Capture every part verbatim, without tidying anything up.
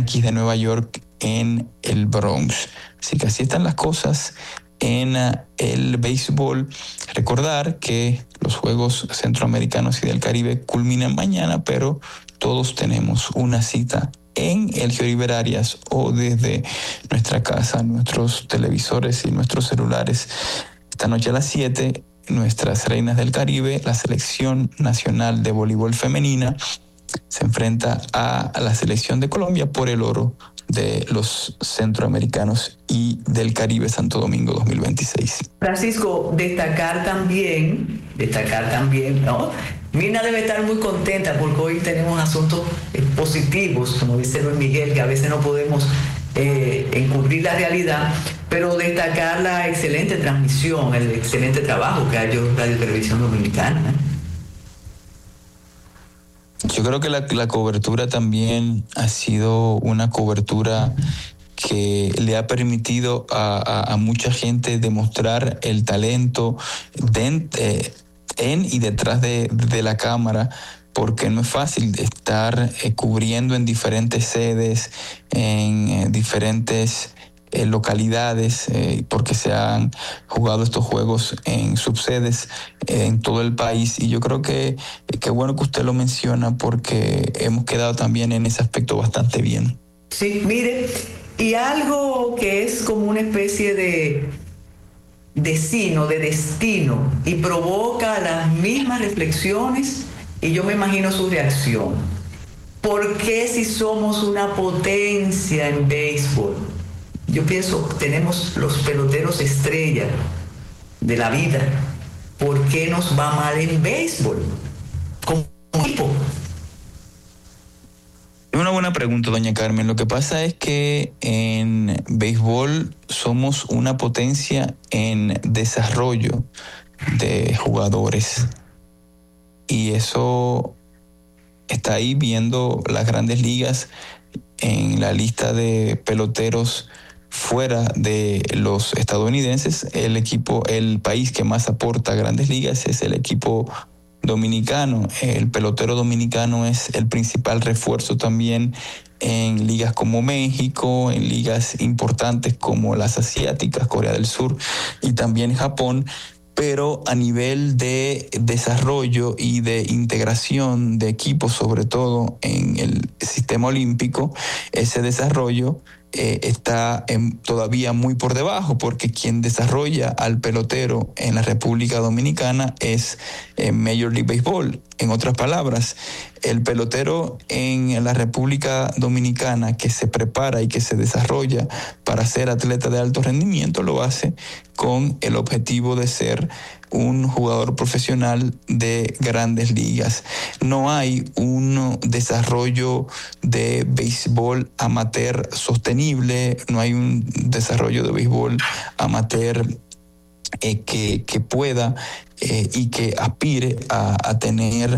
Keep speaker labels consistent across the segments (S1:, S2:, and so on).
S1: Yankees de Nueva York en el Bronx. Así que así están las cosas en el béisbol. Recordar que los Juegos Centroamericanos y del Caribe culminan mañana, pero todos tenemos una cita en el Georgiver Arias o desde nuestra casa, nuestros televisores y nuestros celulares. Esta noche a las siete, nuestras reinas del Caribe, la selección nacional de voleibol femenina, se enfrenta a la selección de Colombia por el oro de los centroamericanos y del Caribe Santo Domingo dos mil veintiséis.
S2: Francisco, destacar también, destacar también, ¿no? Mirna debe estar muy contenta porque hoy tenemos asuntos eh, positivos, como dice Luis Miguel, que a veces no podemos eh, encubrir la realidad, pero destacar la excelente transmisión, el excelente trabajo que ha hecho Radio Televisión Dominicana, ¿eh?
S1: Yo creo que la, la cobertura también ha sido una cobertura que le ha permitido a, a, a mucha gente demostrar el talento de, eh, en y detrás de, de la cámara, porque no es fácil estar eh, cubriendo en diferentes sedes, en eh, diferentes eh, localidades, eh, porque se han jugado estos juegos en subsedes eh, en todo el país. Y yo creo que qué bueno que usted lo menciona, porque hemos quedado también en ese aspecto bastante bien.
S2: Sí, mire, y algo que es como una especie de de sino, de destino, y provoca las mismas reflexiones, y yo me imagino su reacción. ¿Por qué, si somos una potencia en béisbol? Yo pienso, tenemos los peloteros estrella de la vida, ¿por qué nos va mal en béisbol como equipo?
S1: Es una buena pregunta, doña Carmen. Lo que pasa es que en béisbol somos una potencia en desarrollo de jugadores. Y eso está ahí, viendo las grandes ligas en la lista de peloteros fuera de los estadounidenses. El equipo, el país que más aporta a grandes ligas es el equipo dominicano. El pelotero dominicano es el principal refuerzo también en ligas como México, en ligas importantes como las asiáticas, Corea del Sur y también Japón. Pero a nivel de desarrollo y de integración de equipos, sobre todo en el sistema olímpico, ese desarrollo eh, está en, todavía muy por debajo, porque quien desarrolla al pelotero en la República Dominicana es eh, Major League Baseball. En otras palabras, el pelotero en la República Dominicana que se prepara y que se desarrolla para ser atleta de alto rendimiento lo hace con el objetivo de ser un jugador profesional de grandes ligas. No hay un desarrollo de béisbol amateur sostenible, no hay un desarrollo de béisbol amateur eh, que, que pueda eh, y que aspire a, a tener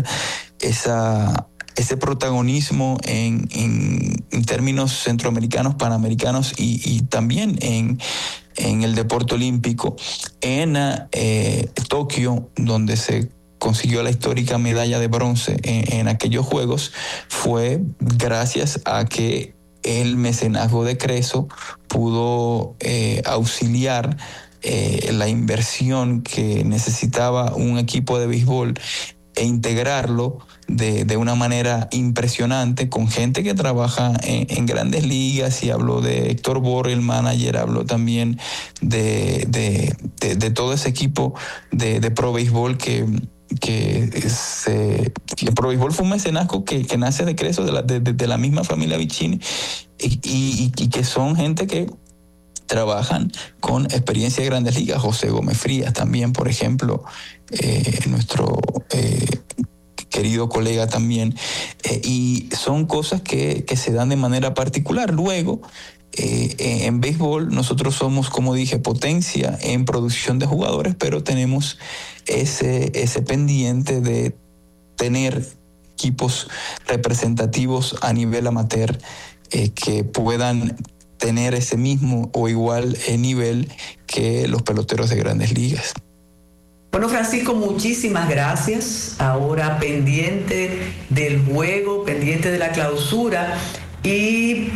S1: esa... ese protagonismo en, en, en términos centroamericanos, panamericanos y, y también en, en el deporte olímpico. En eh, Tokio, donde se consiguió la histórica medalla de bronce en, en aquellos Juegos, fue gracias a que el mecenazgo de Creso pudo eh, auxiliar eh, la inversión que necesitaba un equipo de béisbol e integrarlo de, de una manera impresionante con gente que trabaja en, en grandes ligas. Y habló de Héctor Borre, el manager, habló también de, de, de, de todo ese equipo de, de Pro Béisbol que, que, se, que Pro Béisbol fue un mecenazgo que, que nace de Creso, de la, de, de la misma familia Vicini, y, y, y que son gente que trabajan con experiencia de grandes ligas. José Gómez Frías también, por ejemplo, eh, nuestro eh, querido colega también, eh, y son cosas que, que se dan de manera particular. Luego, eh, en béisbol nosotros somos, como dije, potencia en producción de jugadores, pero tenemos ese, ese pendiente de tener equipos representativos a nivel amateur eh, que puedan tener ese mismo o igual nivel que los peloteros de grandes ligas.
S2: Bueno, Francisco, muchísimas gracias. Ahora pendiente del juego, pendiente de la clausura, y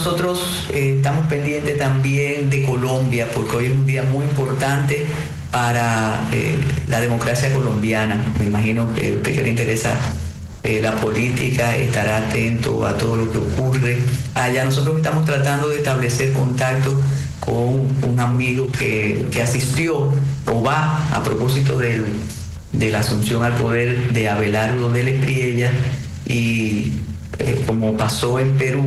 S2: nosotros eh, estamos pendientes también de Colombia, porque hoy es un día muy importante para eh, la democracia colombiana. Me imagino que a usted que le interesa eh, la política estará atento a todo lo que ocurre allá. Nosotros estamos tratando de establecer contacto con un amigo que, que asistió o va a propósito del, de la asunción al poder de Abelardo de la Espriella, y eh, como pasó en Perú,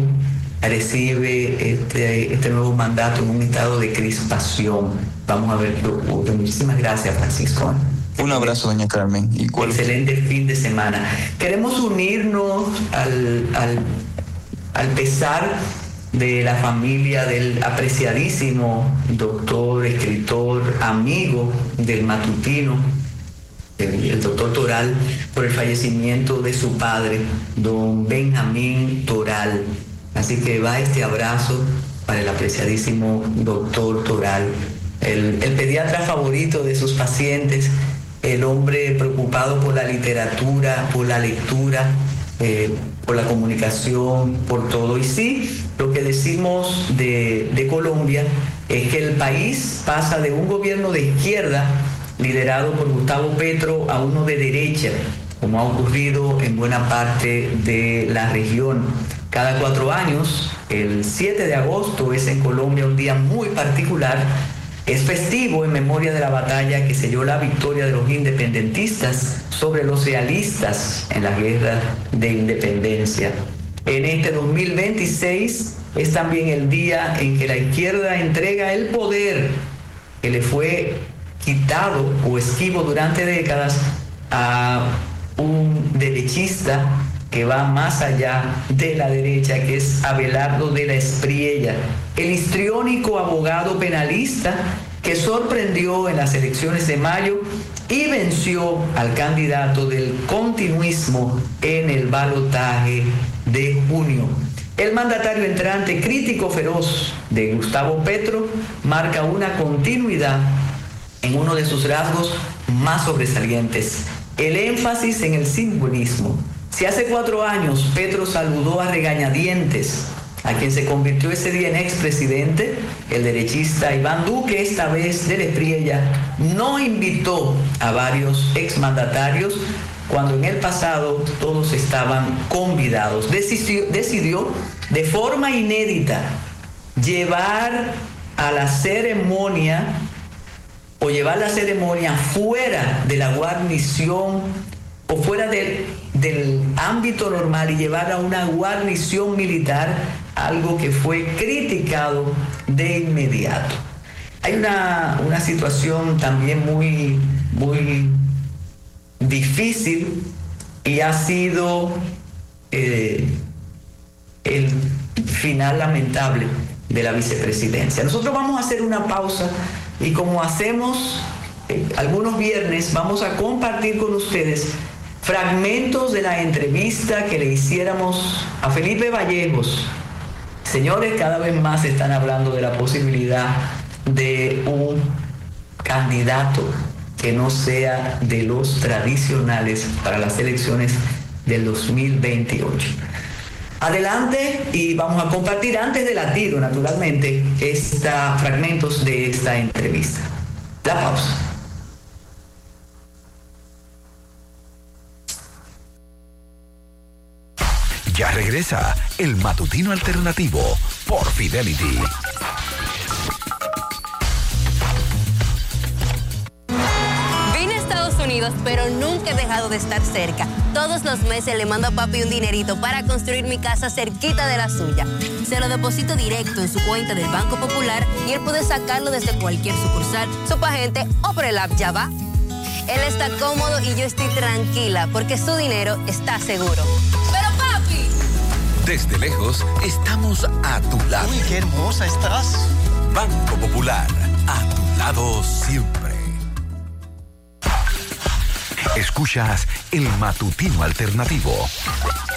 S2: recibe este, este nuevo mandato en un estado de crispación. Vamos a ver qué ocurre. Muchísimas gracias, Francisco.
S1: Un abrazo, doña Carmen. ¿Y cuál?
S2: Excelente fin de semana. Queremos unirnos al, al, al pesar de la familia del apreciadísimo doctor, escritor, amigo del matutino, el, el doctor Toral, por el fallecimiento de su padre, don Benjamín Toral. Así que va este abrazo para el apreciadísimo doctor Toral, el, el pediatra favorito de sus pacientes, el hombre preocupado por la literatura, por la lectura, eh, por la comunicación, por todo. Y sí, lo que decimos de, de Colombia es que el país pasa de un gobierno de izquierda liderado por Gustavo Petro a uno de derecha, como ha ocurrido en buena parte de la región. Cada cuatro años, el siete de agosto es en Colombia un día muy particular. Es festivo en memoria de la batalla que selló la victoria de los independentistas sobre los realistas en la guerra de independencia. En este dos mil veintiséis es también el día en que la izquierda entrega el poder que le fue quitado o esquivo durante décadas a un derechista que va más allá de la derecha, que es Abelardo de la Espriella, el histriónico abogado penalista que sorprendió en las elecciones de mayo y venció al candidato del continuismo en el balotaje de junio. El mandatario entrante, crítico feroz de Gustavo Petro, marca una continuidad en uno de sus rasgos más sobresalientes: el énfasis en el simbolismo. Si hace cuatro años Petro saludó a regañadientes a quien se convirtió ese día en expresidente, el derechista Iván Duque, esta vez de la Espriella, no invitó a varios exmandatarios cuando en el pasado todos estaban convidados. Decidió, decidió de forma inédita llevar a la ceremonia o llevar la ceremonia fuera de la guarnición o fuera del, del ámbito normal y llevar a una guarnición militar, algo que fue criticado de inmediato. Hay una, una situación también muy, muy difícil y ha sido eh, el final lamentable de la vicepresidencia. Nosotros vamos a hacer una pausa y, como hacemos eh, algunos viernes, vamos a compartir con ustedes fragmentos de la entrevista que le hiciéramos a Felipe Vallejos. Señores, cada vez más están hablando de la posibilidad de un candidato que no sea de los tradicionales para las elecciones del dos mil veintiocho. Adelante, y vamos a compartir, antes de latido, naturalmente, esta, fragmentos de esta entrevista. La pausa.
S3: Ya regresa el Matutino Alternativo por Fidelity.
S4: Vine a Estados Unidos, pero nunca he dejado de estar cerca. Todos los meses le mando a papi un dinerito para construir mi casa cerquita de la suya. Se lo deposito directo en su cuenta del Banco Popular y él puede sacarlo desde cualquier sucursal, Superagente o por el app Ya Va. Él está cómodo y yo estoy tranquila porque su dinero está seguro. ¡Pero papi!
S3: Desde lejos, estamos a tu lado.
S5: ¡Uy, qué hermosa estás!
S3: Banco Popular, a tu lado siempre. Escuchas el Matutino Alternativo.